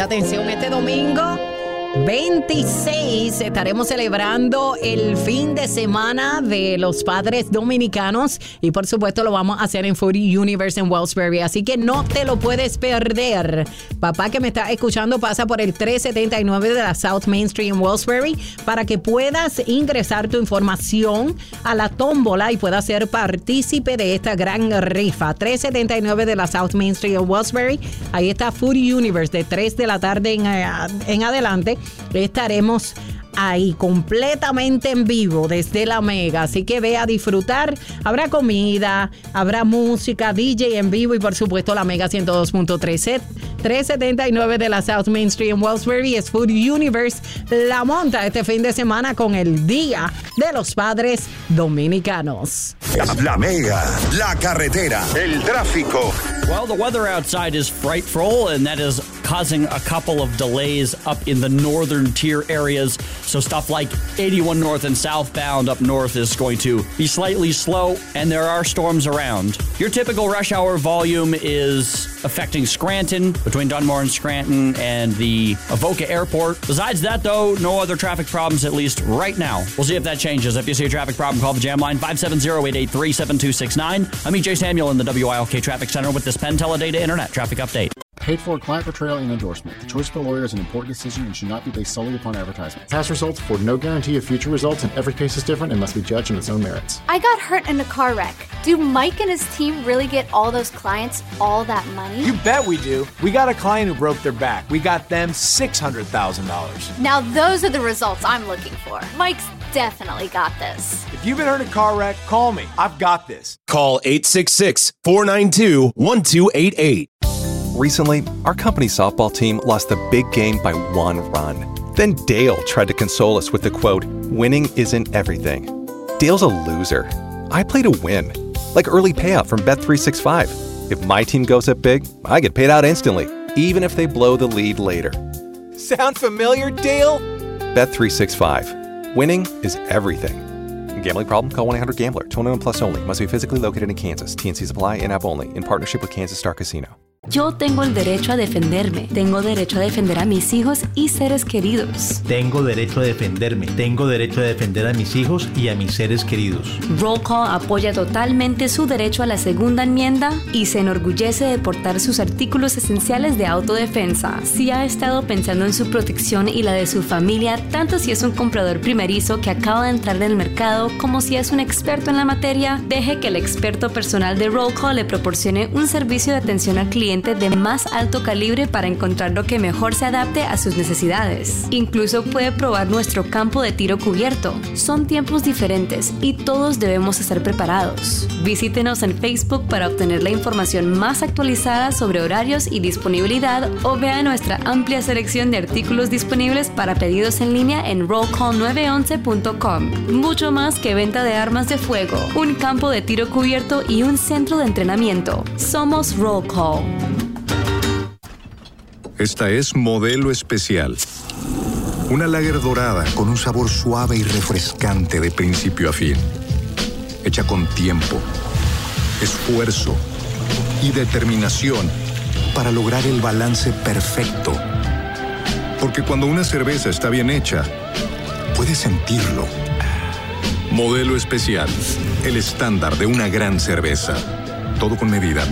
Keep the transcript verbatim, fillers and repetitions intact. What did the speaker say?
Presta atención, este domingo veintiséis estaremos celebrando el fin de semana de los padres dominicanos y por supuesto lo vamos a hacer en Foodie Universe en Wellsbury, así que no te lo puedes perder. Papá que me está escuchando, pasa por el trescientos setenta y nueve de la South Main Street en Wellsbury para que puedas ingresar tu información a la tómbola y puedas ser partícipe de esta gran rifa. trescientos setenta y nueve de la South Main Street en Wellsbury, ahí está Foodie Universe de tres de la tarde en, en adelante. Estaremos ahí completamente en vivo desde la Mega, así que ve a disfrutar. Habrá comida, habrá música, D J en vivo y por supuesto la Mega ciento dos punto tres. trescientos setenta y nueve de la South Main Street en Wellsbury es Food Universe. La monta este fin de semana con el Día de los Padres Dominicanos. La, la Mega, la carretera, el tráfico. Well, the weather outside is frightful, and that is causing a couple of delays up in the northern tier areas. So stuff like eighty-one north and southbound up north is going to be slightly slow, and there are storms around. Your typical rush hour volume is affecting Scranton, between Dunmore and Scranton, and the Avoca Airport. Besides that, though, no other traffic problems, at least right now. We'll see if that changes. If you see a traffic problem, call the Jam Line, five seven zero, eight eight three, seven two six nine. I'm E J Samuel in the W I L K Traffic Center with this Penn Teledata Internet Traffic Update. Paid for client portrayal and endorsement. The choice of a lawyer is an important decision and should not be based solely upon advertisement. Past results afford no guarantee of future results, and every case is different and must be judged on its own merits. I got hurt in a car wreck. Do Mike and his team really get all those clients all that money? You bet we do. We got a client who broke their back. We got them six hundred thousand dollars. Now those are the results I'm looking for. Mike's definitely got this. If you've been hurt in a car wreck, call me. I've got this. Call eight six six, four nine two, one two eight eight. Recently, our company's softball team lost the big game by one run. Then Dale tried to console us with the quote, "Winning isn't everything." Dale's a loser. I play to win. Like early payout from Bet three sixty-five. If my team goes up big, I get paid out instantly, even if they blow the lead later. Sound familiar, Dale? Bet three sixty-five. Winning is everything. Gambling problem? Call one eight hundred gambler. twenty-one plus only. Must be physically located in Kansas. T N Cs apply. In-app only. In partnership with Kansas Star Casino. Yo tengo el derecho a defenderme. Tengo derecho a defender a mis hijos y seres queridos. Tengo derecho a defenderme. Tengo derecho a defender a mis hijos y a mis seres queridos. Roll Call apoya totalmente su derecho a la segunda enmienda y se enorgullece de portar sus artículos esenciales de autodefensa. Si ha estado pensando en su protección y la de su familia, tanto si es un comprador primerizo que acaba de entrar en el mercado como si es un experto en la materia, deje que el experto personal de Roll Call le proporcione un servicio de atención al cliente de más alto calibre para encontrar lo que mejor se adapte a sus necesidades. Incluso puede probar nuestro campo de tiro cubierto. Son tiempos diferentes y todos debemos estar preparados. Visítenos en Facebook para obtener la información más actualizada sobre horarios y disponibilidad o vea nuestra amplia selección de artículos disponibles para pedidos en línea en roll call nueve once punto com. Mucho más que venta de armas de fuego, un campo de tiro cubierto y un centro de entrenamiento. Somos Roll Call. Esta es Modelo Especial. Una lager dorada con un sabor suave y refrescante de principio a fin. Hecha con tiempo, esfuerzo y determinación para lograr el balance perfecto. Porque cuando una cerveza está bien hecha, puedes sentirlo. Modelo Especial, el estándar de una gran cerveza. Todo con medida.